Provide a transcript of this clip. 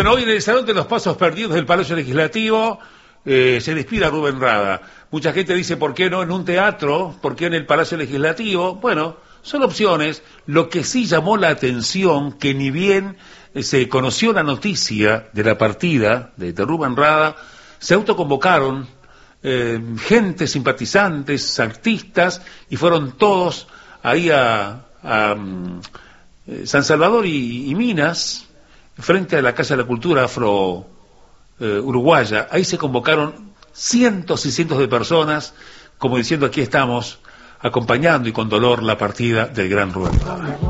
Bueno, hoy en el Salón de los Pasos Perdidos del Palacio Legislativo se despide a Rubén Rada. Mucha gente dice, ¿por qué no en un teatro? ¿Por qué en el Palacio Legislativo? Bueno, son opciones. Lo que sí llamó la atención, que ni bien se conoció la noticia de la partida de Rubén Rada, se autoconvocaron gente, simpatizantes, artistas, y fueron todos ahí a San Salvador y Minas, frente a la Casa de la Cultura Afro Uruguaya. Ahí se convocaron cientos y cientos de personas, como diciendo, aquí estamos, acompañando y con dolor la partida del gran Rubén Rada.